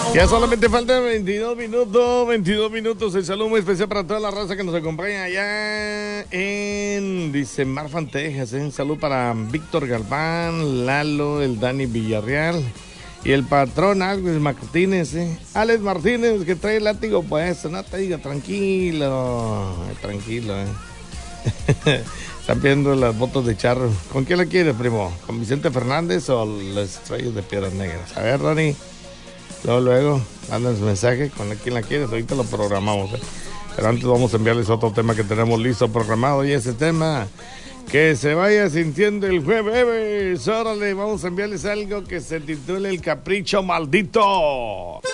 Ya solamente faltan 22 minutos. El saludo muy especial para toda la raza que nos acompaña allá dice Marfan, Texas. Un saludo para Víctor Galván, Lalo, el Dani Villarreal y el patrón Alex Martínez. Alex Martínez, que trae el látigo puesto. No te diga, tranquilo. Están viendo las botas de charro. ¿Con quién la quieres, primo? ¿Con Vicente Fernández o los Estrellas de Piedras Negras? A ver, Dani. Luego, mandan su mensaje con quién la quieres, ahorita lo programamos. Pero antes vamos a enviarles otro tema que tenemos listo, programado. Y ese tema, que se vaya sintiendo el jueves. Órale, vamos a enviarles algo que se titule El Capricho Maldito.